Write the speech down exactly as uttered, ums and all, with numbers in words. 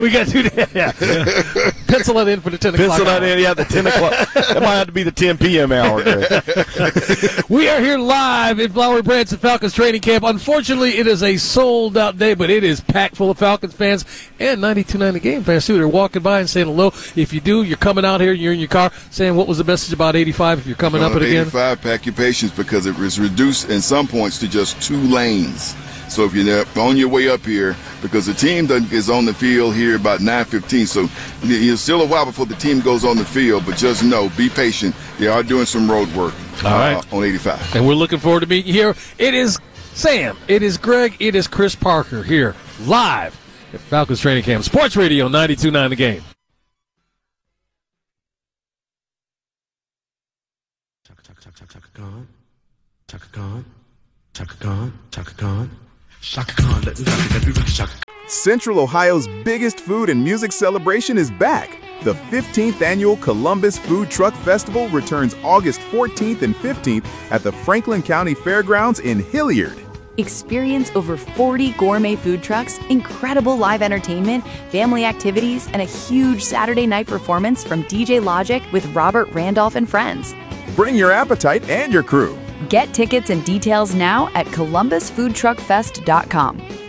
We got to do that. Yeah. Pencil that in for the ten o'clock. Pencil that in, yeah, the ten o'clock. That might have to be the ten p.m. hour. We are here live in Flowery Branch at Falcons training camp. Unfortunately, it is a sold-out day, but it is packed full of Falcons fans and ninety-two point nine The Game fans, too. They're walking by and saying hello. If you do, you're coming out here, you're in your car, saying what was the message about eighty-five if you're coming up it again? eighty-five, pack your patience because it was reduced in some points to just two lanes. So if you're on your way up here, because the team is on the field here about nine fifteen, so it's still a while before the team goes on the field, but just know, be patient. They are doing some road work uh, All right. on eighty-five. And we're looking forward to meeting you here. It is Sam, it is Greg, it is Chris Parker here live at Falcons training camp. Sports Radio ninety-two point nine The Game. Chaka, chaka, chaka, chaka, Khan. Chaka Khan. Chaka Khan. Chaka Khan. Shaka Khan, let me let me Shaka. Central Ohio's biggest food and music celebration is back. The fifteenth annual Columbus Food Truck Festival returns August fourteenth and fifteenth at the Franklin County Fairgrounds in Hilliard. Experience over forty gourmet food trucks, incredible live entertainment, family activities, and a huge Saturday night performance from D J Logic with Robert Randolph and friends. Bring your appetite and your crew. Get tickets and details now at columbus food truck fest dot com.